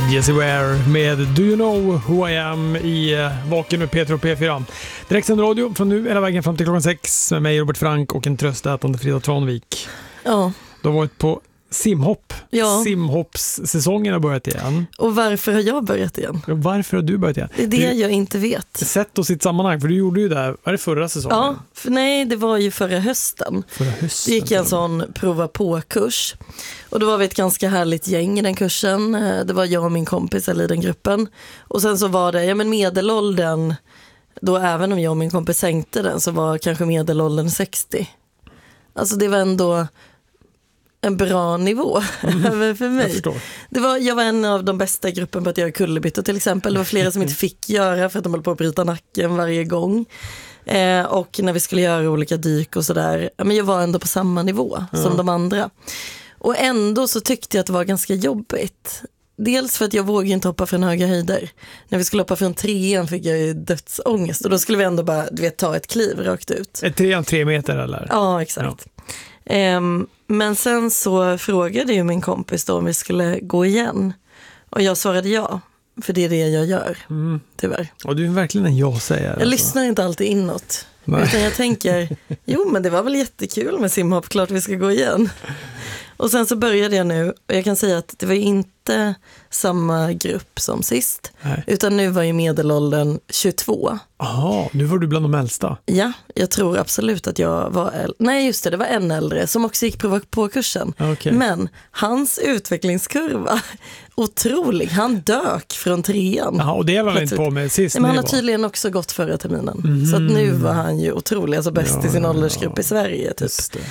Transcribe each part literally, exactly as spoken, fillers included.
Jessie Ware med Do You Know Who I Am i uh, Vaken med Peter och P fyra. Direktsänd radio från nu hela vägen fram till klockan sex med mig Robert Frank och en tröstätande Frida Tranvik. Ja. Du har varit på simhopp. Ja. Simhoppssäsongen har börjat igen. Och varför har jag börjat igen? Varför har du börjat igen? Det är det du, jag inte vet. Sätt oss i ett sammanhang, för du gjorde ju det, var det förra säsongen? Ja, för nej, det var ju förra hösten. Förra hösten. Det gick en sån prova på-kurs. Och då var vi ett ganska härligt gäng i den kursen. Det var jag och min kompis i den gruppen. Och sen så var det, ja men medelåldern, då även om jag och min kompis sänkte den så var kanske medelåldern sextio. Alltså det var ändå en bra nivå mm. för mig. Jag, det var, jag var en av de bästa i gruppen på att göra kullerbyttor till exempel. Det var flera som inte fick göra för att de höll på att bryta nacken varje gång. Eh, och när vi skulle göra olika dyk och sådär, ja, men jag var ändå på samma nivå ja. som de andra. Och ändå så tyckte jag att det var ganska jobbigt. Dels för att jag vågade inte hoppa från höga höjder. När vi skulle hoppa från trean fick jag ju dödsångest. Och då skulle vi ändå bara, du vet, ta ett kliv rakt ut. Ett trean tre meter eller? Ja, exakt. Ja. Um, men sen så frågade ju min kompis då om vi skulle gå igen. Och jag svarade ja. För det är det jag gör, mm. tyvärr. Och du är verkligen en ja-sägare. Jag alltså. lyssnar inte alltid inåt. Nej. Utan jag tänker, jo men det var väl jättekul med simhopp, klart vi ska gå igen. Och sen så började jag nu, och jag kan säga att det var inte samma grupp som sist. Nej. Utan nu var ju medelåldern tjugotvå. Jaha, nu var du bland de äldsta. Ja, jag tror absolut att jag var äldre. Nej just det, det var en äldre som också gick på, på kursen. Okay. Men hans utvecklingskurva, otrolig. Han dök från trean. Jaha, och det var han inte på med sist. Nej, men han har tydligen också gått förra terminen. Mm. Så att nu var han ju otrolig, alltså bäst ja, i sin åldersgrupp ja. i Sverige typ.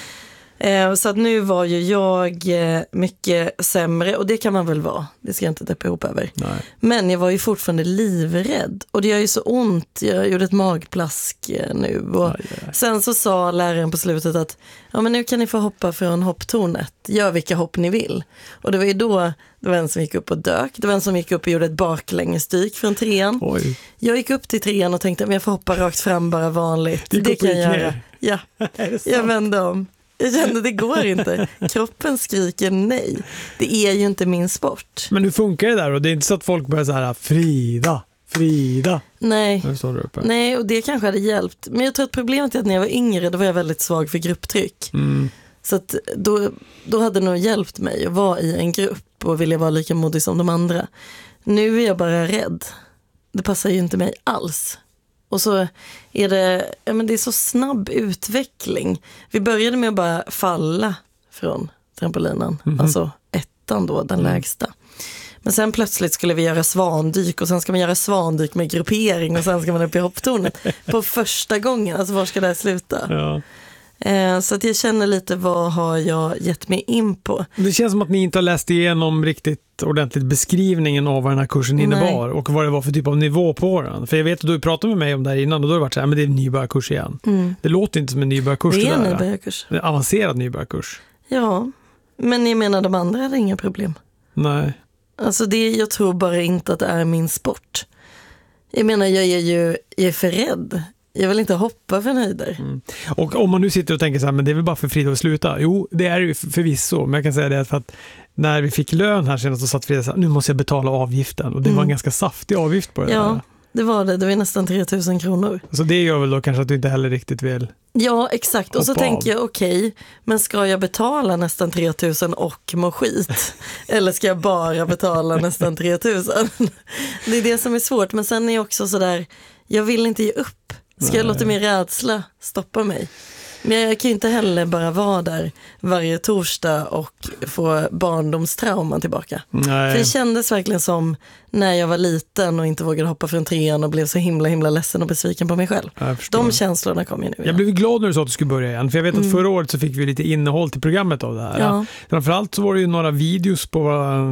Eh, så att nu var ju jag eh, mycket sämre, och det kan man väl vara, det ska jag inte deppa ihop över. Nej. Men jag var ju fortfarande livrädd, och det gör ju så ont, jag gjorde ett magplask eh, nu och aj, aj. Sen så sa läraren på slutet att ja men nu kan ni få hoppa från hopptornet, gör vilka hopp ni vill. Och det var ju då det var en som gick upp och dök, det var en som gick upp och gjorde ett baklängesdyk från trean. Oj. Jag gick upp till trean och tänkte att jag får hoppa rakt fram bara vanligt, det kan jag göra. Ja, jag vände om. Jag kände det går inte. Kroppen skriker nej. Det är ju inte min sport. Men hur funkar det där? Och det är inte så att folk börjar så här Frida, Frida. Nej. Nej, och det kanske hade hjälpt. Men jag tror att problemet är att när jag var yngre då var jag väldigt svag för grupptryck. Mm. Så att då, då hade det nog hjälpt mig att vara i en grupp och vilja vara lika modig som de andra. Nu är jag bara rädd. Det passar ju inte mig alls. Och så är det, ja men det är så snabb utveckling. Vi började med att bara falla från trampolinen. Mm-hmm. Alltså ettan då, den mm. lägsta. Men sen plötsligt skulle vi göra svandyk. Och sen ska man göra svandyk med gruppering. Och sen ska man upp i hopptornet. På första gången, alltså var ska det här sluta? Ja. Eh, så att jag känner lite, vad har jag gett mig in på? Det känns som att ni inte har läst igenom riktigt ordentligt beskrivningen av vad den här kursen innebar. Nej. Och vad det var för typ av nivå på den. För jag vet att du pratade med mig om det här innan och då har det varit så här, men det är en nybörjarkurs igen. Mm. Det låter inte som en nybörjarkurs. Det är en det nybörjarkurs. En avancerad nybörjarkurs. Ja, men jag menar de andra hade inga problem. Nej. Alltså det, jag tror bara inte att det är min sport. Jag menar, jag är ju jag är för rädd. Jag vill inte hoppa för höjder. Mm. Och om man nu sitter och tänker så här, men det är väl bara för Frida att sluta. Jo, det är ju förvisso. Men jag kan säga det för att när vi fick lön här senast så satt Frida så här, nu måste jag betala avgiften. Och det mm. var en ganska saftig avgift på det ja, där. Ja, det var det. Det var nästan tre tusen kronor. Så det gör väl då kanske att du inte heller riktigt vill. Ja, exakt. Och så av. tänker jag, okej, okay, men ska jag betala nästan tre tusen och må skit? Eller ska jag bara betala nästan tre tusen? Det är det som är svårt. Men sen är jag också så där, jag vill inte ge upp. Ska Nej. jag låta min rädsla stoppa mig? Men jag kan ju inte heller bara vara där varje torsdag och få barndomstrauman tillbaka. Nej. För det kändes verkligen som när jag var liten och inte vågade hoppa från trean och blev så himla himla ledsen och besviken på mig själv. De känslorna kom ju nu. Jag blev glad när du sa att du skulle börja igen. För jag vet att mm. förra året så fick vi lite innehåll till programmet av det här. Ja. Framförallt så var det ju några videos på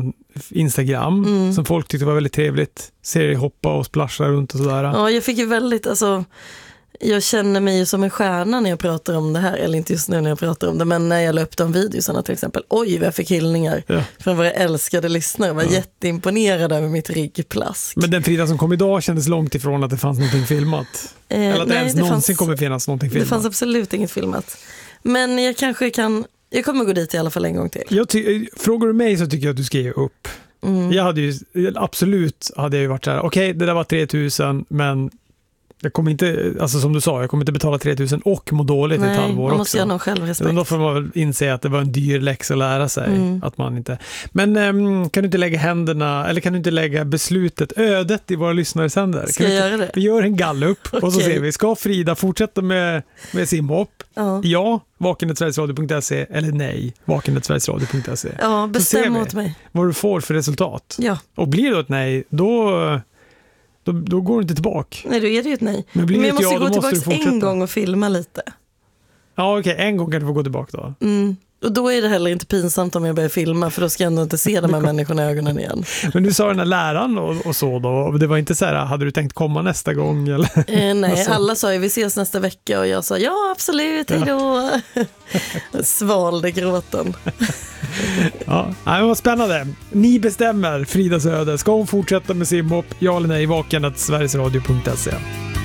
Instagram mm. som folk tyckte var väldigt trevligt. Ser dig hoppa och splasha runt och sådär. Ja, jag fick ju väldigt, alltså... Jag känner mig ju som en stjärna när jag pratar om det här. Eller inte just nu när jag pratar om det, men när jag la upp de videorna till exempel. Oj, vad jag fick hyllningar ja. från våra älskade lyssnare. Jag var ja. jätteimponerad över mitt ryggplask. Men den Frida som kom idag kändes långt ifrån att det fanns någonting filmat. Eh, eller att det nej, ens det någonsin fanns, kommer finnas någonting filmat. Det fanns absolut inget filmat. Men jag kanske kan... Jag kommer gå dit i alla fall en gång till. Jag ty- frågar du mig så tycker jag att du ska ge upp. Mm. Jag hade ju, absolut hade jag ju varit så här, okej, okay, det där var tre tusen, men jag kommer inte, alltså som du sa, jag kommer inte betala tre tusen och må dåligt i ett halvår också. Nej, man måste göra någon självrespekt. Då får man väl inse att det var en dyr läxa att lära sig. Mm. Att man inte... Men äm, kan du inte lägga händerna, eller kan du inte lägga beslutet, ödet i våra lyssnares händer? Ska jag inte, göra det? Vi gör en gallup okay. och så ser vi, ska Frida fortsätta med, med simhopp? Ja. Ja, vaken sveriges radio punkt se eller nej, vaken sveriges radio punkt se. Ja, bestäm åt mig. Vad du får för resultat. Ja. Och blir det ett nej, då... Då, då går du inte tillbaka. Nej, då är det ju ett nej. Men, Men jag måste ja, gå tillbaka en gång och filma lite. Ja, okej. Okay. En gång kan du få gå tillbaka då. Mm. Och då är det heller inte pinsamt om jag börjar filma, för då ska jag ändå inte se de här människorna i ögonen igen. Men du sa den här läraren och, och så då. Det var inte så här, hade du tänkt komma nästa gång? Eller? Eh, nej, alltså. Alla sa ju vi ses nästa vecka och jag sa ja, absolut, hej då. Ja. Svalde gråten. Ja, men vad spännande. Ni bestämmer Fridas öde. Ska hon fortsätta med simhopp? Ja eller nej? Vaken sveriges radio punkt se.